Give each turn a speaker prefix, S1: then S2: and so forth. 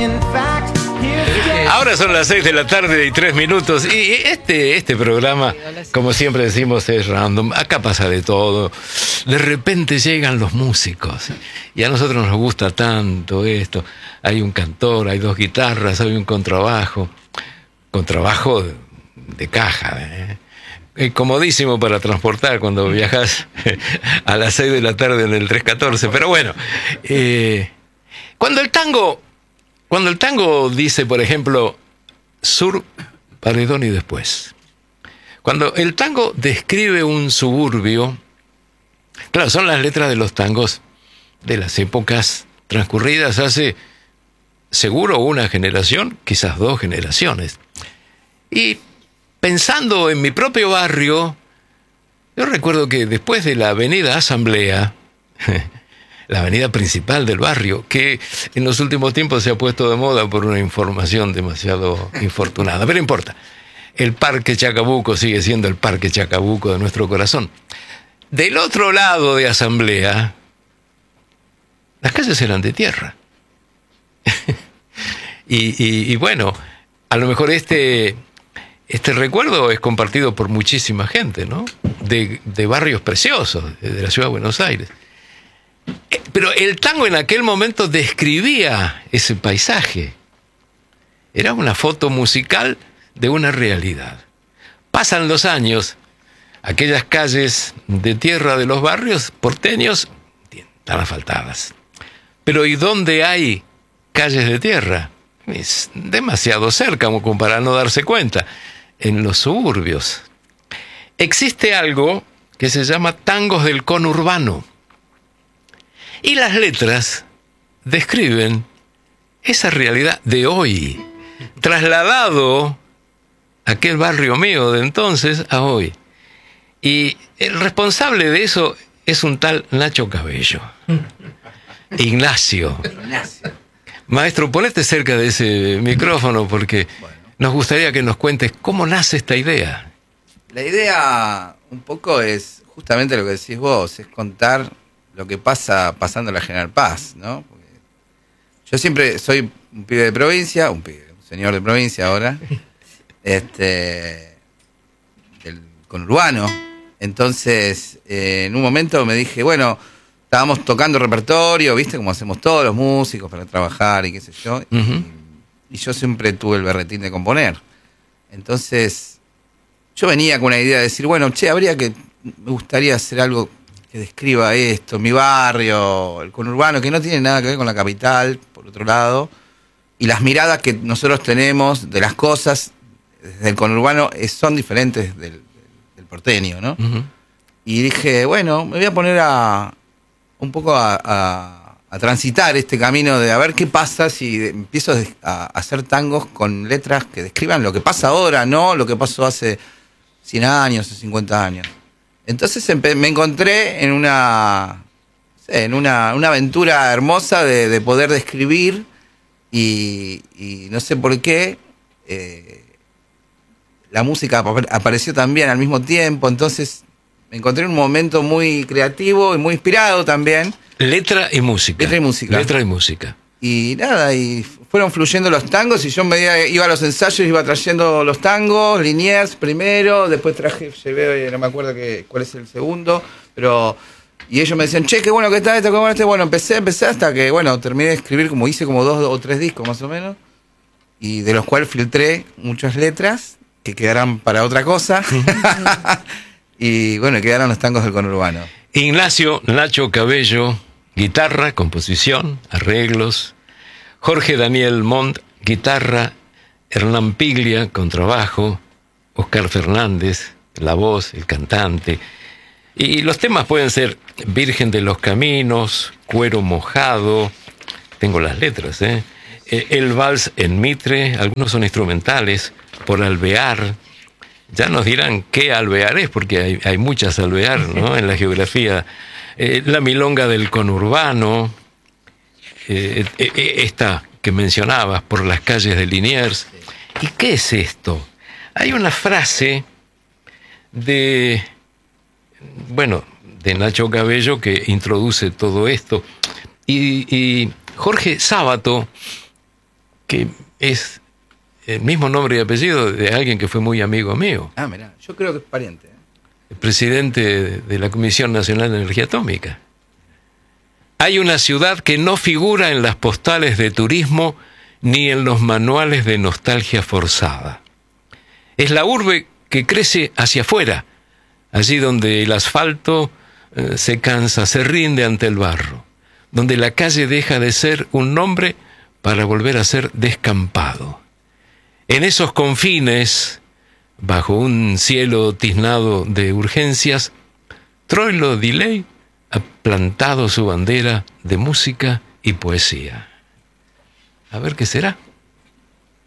S1: Ahora son las 6 de la tarde y 3 minutos. Y este programa, como siempre decimos, es random. Acá pasa de todo. De repente llegan los músicos. Y a nosotros nos gusta tanto esto. Hay un cantor, hay dos guitarras, hay un contrabajo. Contrabajo de caja, comodísimo para transportar cuando viajas a las 6 de la tarde en el 314. Pero bueno, cuando el tango dice, por ejemplo, sur, paredón y después. Cuando el tango describe un suburbio, claro, son las letras de los tangos de las épocas transcurridas hace seguro una generación, quizás dos generaciones. Y pensando en mi propio barrio, yo recuerdo que después de la avenida Asamblea, la avenida principal del barrio, que en los últimos tiempos se ha puesto de moda por una información demasiado infortunada, pero no importa, el Parque Chacabuco sigue siendo el Parque Chacabuco de nuestro corazón. Del otro lado de Asamblea, las calles eran de tierra. y bueno, a lo mejor este recuerdo es compartido por muchísima gente, ¿no? De barrios preciosos de la ciudad de Buenos Aires. Pero el tango en aquel momento describía ese paisaje. Era una foto musical de una realidad. Pasan los años, aquellas calles de tierra de los barrios porteños están asfaltadas. Pero ¿y dónde hay calles de tierra? Es demasiado cerca como para no darse cuenta. En los suburbios. Existe algo que se llama tangos del conurbano. Y las letras describen esa realidad de hoy, trasladado a aquel barrio mío de entonces a hoy. Y el responsable de eso es un tal Nacho Cabello. Ignacio. Maestro, ponete cerca de ese micrófono porque nos gustaría que nos cuentes cómo nace esta idea.
S2: La idea un poco es justamente lo que decís vos, es contar lo que pasa pasando la General Paz, ¿no? Porque yo siempre soy un pibe de provincia, un señor de provincia ahora, del conurbano. Entonces, en un momento me dije, bueno, estábamos tocando repertorio, ¿viste? Como hacemos todos los músicos para trabajar y qué sé yo. Y yo siempre tuve el berretín de componer. Entonces, yo venía con una idea de decir, bueno, me gustaría hacer algo que describa esto, mi barrio, el conurbano, que no tiene nada que ver con la capital, por otro lado, y las miradas que nosotros tenemos de las cosas desde el conurbano son diferentes del porteño, ¿no? Y dije, bueno, me voy a poner un poco a transitar este camino de a ver qué pasa si empiezo a hacer tangos con letras que describan lo que pasa ahora, no lo que pasó hace 100 años o 50 años. Entonces me encontré en una aventura hermosa de poder describir y no sé por qué la música apareció también al mismo tiempo, entonces me encontré en un momento muy creativo y muy inspirado también.
S1: Letra y música.
S2: Letra y música.
S1: Letra y música.
S2: Y nada, y fueron fluyendo los tangos y yo iba a los ensayos, iba trayendo los tangos, Liniers primero, después llevé, no me acuerdo cuál es el segundo, y ellos me decían, che, qué bueno que está esto, qué bueno este. Bueno, empecé hasta que, bueno, terminé de escribir, hice como 2 o 3 discos más o menos, y de los cuales filtré muchas letras que quedarán para otra cosa, y bueno, quedaron los tangos del conurbano.
S1: Ignacio Nacho Cabello, guitarra, composición, arreglos. Jorge Daniel Montt, guitarra. Hernán Piglia, contrabajo. Oscar Fernández, la voz, el cantante. Y los temas pueden ser Virgen de los Caminos, Cuero Mojado. Tengo las letras, El Vals en Mitre, algunos son instrumentales. Por Alvear. Ya nos dirán qué alvear es, porque hay muchas alvear, ¿no? En la geografía. La milonga del conurbano, esta que mencionabas, por las calles de Liniers. ¿Y qué es esto? Hay una frase de Nacho Cabello que introduce todo esto. Y Jorge Sábato que es el mismo nombre y apellido de alguien que fue muy amigo mío.
S2: Ah, mirá, yo creo que es pariente.
S1: El presidente de la Comisión Nacional de Energía Atómica. Hay una ciudad que no figura en las postales de turismo ni en los manuales de nostalgia forzada. Es la urbe que crece hacia afuera, allí donde el asfalto se cansa, se rinde ante el barro, donde la calle deja de ser un nombre para volver a ser descampado. En esos confines, bajo un cielo tiznado de urgencias, Troilo Delay ha plantado su bandera de música y poesía. A ver qué será.